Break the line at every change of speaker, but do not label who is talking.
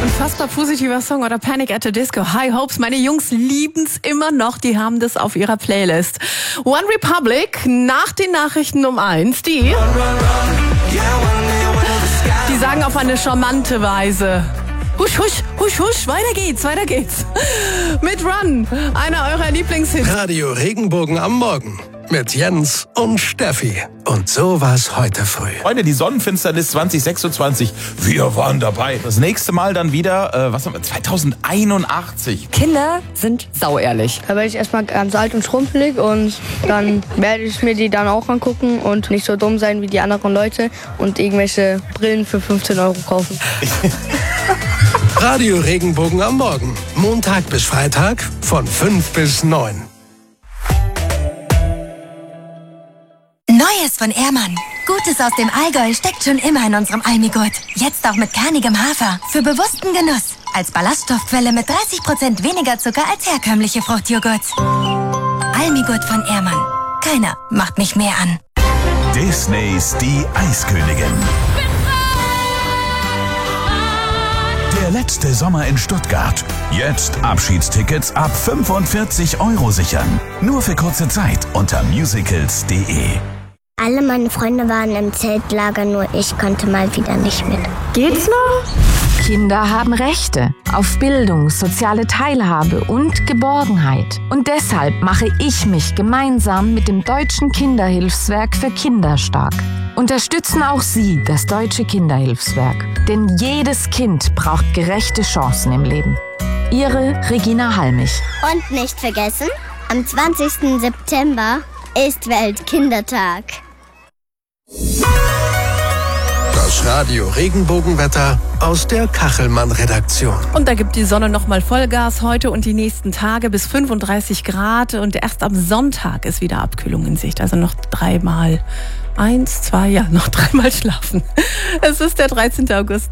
Unfassbar positiver Song oder Panic at the Disco. High Hopes, meine Jungs lieben's immer noch. Die haben das auf ihrer Playlist. One Republic, nach den Nachrichten um 1. Die sagen auf eine charmante Weise: Husch, husch, husch, husch, weiter geht's, weiter geht's. Mit Run, einer eurer Lieblingshits.
Radio Regenbogen am Morgen mit Jens und Steffi. Und so war's heute früh.
Freunde, die Sonnenfinsternis 2026, wir waren dabei. Das nächste Mal dann wieder, 2081.
Kinder sind sauehrlich.
Da werde ich erstmal ganz alt und schrumpelig und dann werde ich mir die dann auch angucken und nicht so dumm sein wie die anderen Leute und irgendwelche Brillen für 15 € kaufen.
Radio Regenbogen am Morgen. Montag bis Freitag von 5 bis 9.
Neues von Ehrmann. Gutes aus dem Allgäu steckt schon immer in unserem Almigurt. Jetzt auch mit kernigem Hafer. Für bewussten Genuss. Als Ballaststoffquelle mit 30% weniger Zucker als herkömmliche Fruchtjoghurts. Almigurt von Ehrmann. Keiner macht mich mehr an.
Disneys Die Eiskönigin. Der letzte Sommer in Stuttgart. Jetzt Abschiedstickets ab 45 € sichern. Nur für kurze Zeit unter musicals.de.
Alle meine Freunde waren im Zeltlager, nur ich konnte mal wieder nicht mit.
Geht's noch?
Kinder haben Rechte auf Bildung, soziale Teilhabe und Geborgenheit. Und deshalb mache ich mich gemeinsam mit dem Deutschen Kinderhilfswerk für Kinder stark. Unterstützen auch Sie das Deutsche Kinderhilfswerk. Denn jedes Kind braucht gerechte Chancen im Leben. Ihre Regina Halmich.
Und nicht vergessen, am 20. September ist Weltkindertag.
Das Radio Regenbogenwetter aus der Kachelmann-Redaktion.
Und da gibt die Sonne nochmal Vollgas heute und die nächsten Tage bis 35 Grad. Und erst am Sonntag ist wieder Abkühlung in Sicht. Also noch dreimal schlafen. Es ist der 13. August.